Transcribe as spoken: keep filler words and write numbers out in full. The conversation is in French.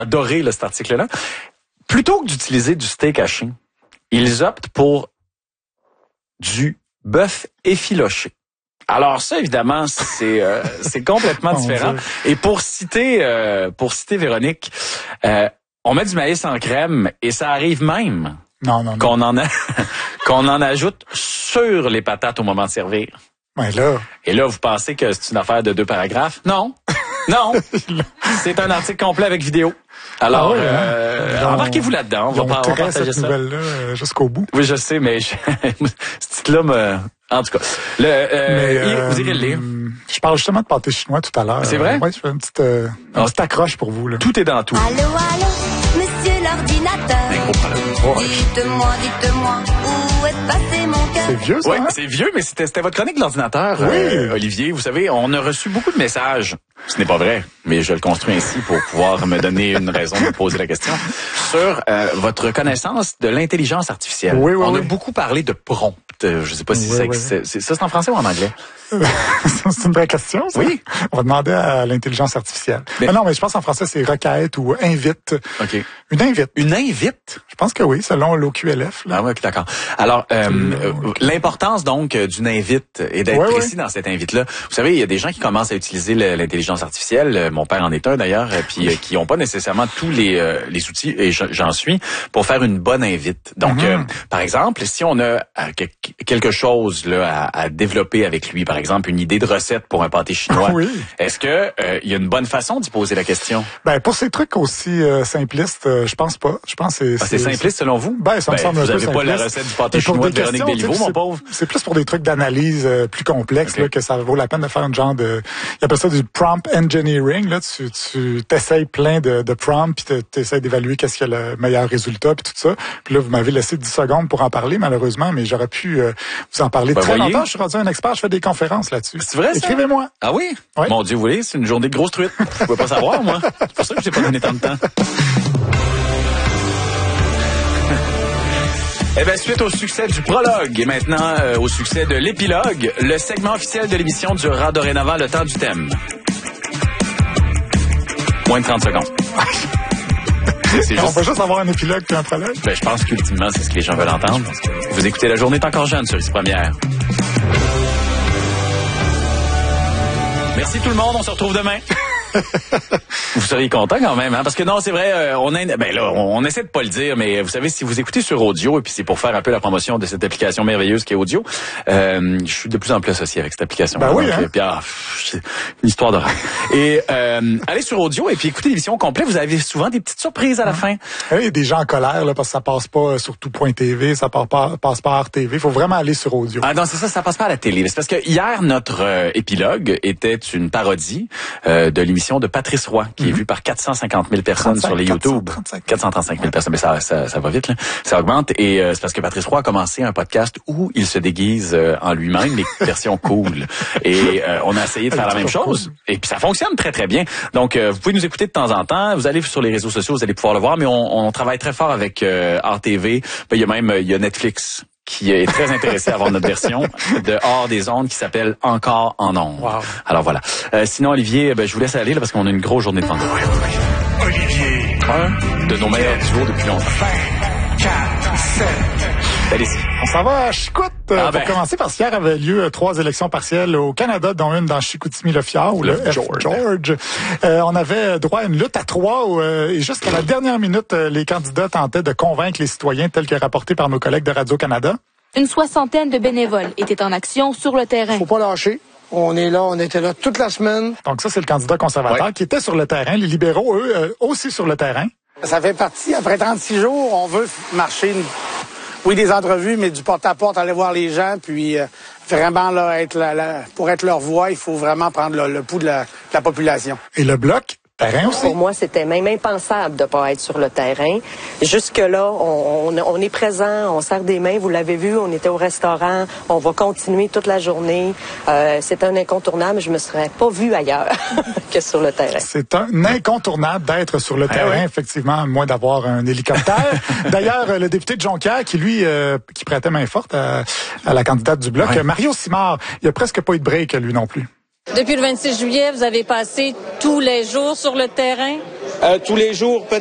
adoré là, cet article-là. Plutôt que d'utiliser du steak haché, ils optent pour du bœuf effiloché. Alors ça, évidemment, c'est euh, c'est complètement différent. Et pour citer euh, pour citer Véronique, euh, on met du maïs en crème et ça arrive même non, non, non. qu'on en a qu'on en ajoute sur les patates au moment de servir. Ouais, là. Et là, vous pensez que c'est une affaire de deux paragraphes? Non. Non. C'est un article complet avec vidéo. Alors, ah oui, euh, hein? embarquez-vous là-dedans. On va, pas, on va partager cette ça. nouvelle-là euh, jusqu'au bout. Oui, je sais, mais je... ce titre-là me... En tout cas, le, euh, mais, euh, vous irez le lire. Je parle justement de pâté chinois tout à l'heure. C'est vrai? Euh, oui, je fais une petite, euh, une petite accroche pour vous. Là. Tout est dans tout. Allô, allô, monsieur l'ordinateur. Oh, dites-moi, dites-moi, où est passé mon cœur? C'est vieux, ça? Oui, hein? c'est vieux, mais c'était, c'était votre chronique de l'ordinateur, oui. euh, Olivier. Vous savez, on a reçu beaucoup de messages. Ce n'est pas vrai, mais je le construis ainsi pour pouvoir me donner une raison de poser la question. Sur euh, votre connaissance de l'intelligence artificielle. Oui, oui, on oui. a beaucoup parlé de prompt. Je sais pas si oui, ça, oui. c'est, c'est, ça c'est en français ou en anglais? C'est une vraie question, ça. Oui. On va demander à l'intelligence artificielle. Mais, mais non, mais je pense en français, c'est requête ou invite. OK. Une invite. Une invite? Je pense que oui, selon l'O Q L F. Là. Ah oui, d'accord. Alors, euh, euh, l'importance donc d'une invite et d'être ouais, précis ouais. dans cette invite-là. Vous savez, il y a des gens qui commencent à utiliser le, l'intelligence artificielle. Mon père en est un d'ailleurs, puis euh, qui n'ont pas nécessairement tous les, euh, les outils, et j'en suis, pour faire une bonne invite. Donc, mm-hmm. euh, par exemple, si on a euh, quelque chose là à, à développer avec lui, par exemple, une idée de recette pour un pâté chinois, oui. est-ce que euh, il y a une bonne façon d'y poser la question? Ben pour ces trucs aussi euh, simplistes, euh, je pense pas. Je pense que c'est, ah, c'est, c'est simpliste selon vous? Ben ça me ben, semble un peu simpliste. Vous n'avez pas la recette du pâté chinois de Véronique Béliveau, mon pauvre? C'est plus pour des trucs d'analyse euh, plus complexes okay. là, que ça vaut la peine de faire une genre de... Ils appellent ça du prompt engineering. Là, tu, tu t'essayes plein de, de prompts puis tu essaies d'évaluer qu'est-ce qui a le meilleur résultat puis tout ça. Puis là, vous m'avez laissé dix secondes pour en parler, malheureusement, mais j'aurais pu euh, vous en parler ben très voyez. longtemps. Je suis rendu un expert, je fais des conférences là-dessus. C'est vrai, ça? Écrivez-moi. Ah oui? oui? Mon Dieu, vous voulez, c'est une journée de grosse truite. Je peux pas savoir, moi. C'est pour ça que je n'ai pas donné tant de temps. Eh bien, suite au succès du prologue et maintenant euh, au succès de l'épilogue, le segment officiel de l'émission durera dorénavant le temps du thème. Moins de trente secondes. C'est juste... On peut juste avoir un épilogue puis un prologue? Ben, je pense qu'ultimement, c'est ce que les gens veulent entendre. Vous écoutez La Journée est encore jeune sur Ici Première. Merci tout le monde, on se retrouve demain. Vous seriez content quand même, hein? Parce que non, c'est vrai, euh, on a, ben là, on, on essaie de pas le dire, mais vous savez, si vous écoutez sur audio, et puis c'est pour faire un peu la promotion de cette application merveilleuse qui est audio, euh, je suis de plus en plus associé avec cette application. Ben oui, donc, hein? Puis, ah, c'est une histoire d'horreur. Et euh, allez sur audio et puis écoutez l'émission complète. Vous avez souvent des petites surprises à la fin. Il y a des gens en colère là parce que ça passe pas sur tout point T V, ça passe pas, passe pas à R T V. Il faut vraiment aller sur audio. Ah non, c'est ça, ça passe pas à la télé. C'est parce que hier notre euh, épilogue était une parodie euh, de l'émission de Patrice Roy, qui mm-hmm. est vue par quatre cent cinquante mille personnes trente-cinq, sur les YouTube. quatre cent trente-cinq mille personnes, mais ça, ça, ça va vite, là. Ça augmente. Et euh, c'est parce que Patrice Roy a commencé un podcast où il se déguise euh, en lui-même, les versions cool. Et euh, on a essayé de faire la même chose. Cool. Et puis ça fonctionne très, très bien. Donc, euh, vous pouvez nous écouter de temps en temps. Vous allez sur les réseaux sociaux, vous allez pouvoir le voir. Mais on, on travaille très fort avec euh, R T V. Ben, il y a même il y a Netflix qui est très intéressé à avoir notre version de Hors des ondes qui s'appelle Encore en ondes. Wow. Alors voilà. Euh, sinon, Olivier, ben, je vous laisse aller là, parce qu'on a une grosse journée devant nous. Oui, oui, oui. Olivier. Un de nos meilleurs duos depuis longtemps. cinq, quatre, sept. Allez-y. On s'en va à Chicoute euh, ah pour ben. commencer parce qu'hier avait lieu euh, trois élections partielles au Canada, dont une dans Chicoutimi-Le-Fjord, ou le, le F. George. George. Euh, on avait droit à une lutte à trois où, euh, et jusqu'à la dernière minute, euh, les candidats tentaient de convaincre les citoyens, tel que rapporté par nos collègues de Radio-Canada. Une soixantaine de bénévoles étaient en action sur le terrain. Faut pas lâcher. On est là, on était là toute la semaine. Donc ça, c'est le candidat conservateur ouais. qui était sur le terrain. Les libéraux, eux, euh, aussi sur le terrain. Ça fait partie, après trente-six jours, on veut marcher, une... oui, des entrevues, mais du porte-à-porte, aller voir les gens, puis euh, vraiment, là, être la, la... pour être leur voix, il faut vraiment prendre le, le pouls de la, de la population. Et le Bloc? Terrain aussi. Pour moi, c'était même impensable de ne pas être sur le terrain. Jusque-là, on, on, on est présent, on serre des mains, vous l'avez vu, on était au restaurant, on va continuer toute la journée. Euh, c'est un incontournable, je me serais pas vue ailleurs que sur le terrain. C'est un incontournable d'être sur le ah terrain, oui. effectivement, à moins d'avoir un hélicoptère. D'ailleurs, le député de Jonquière, qui lui, euh, qui prêtait main forte à, à la candidate du Bloc, ouais. Mario Simard, il a presque pas eu de break, lui non plus. Depuis le vingt-six juillet, vous avez passé tous les jours sur le terrain. euh, tous les jours.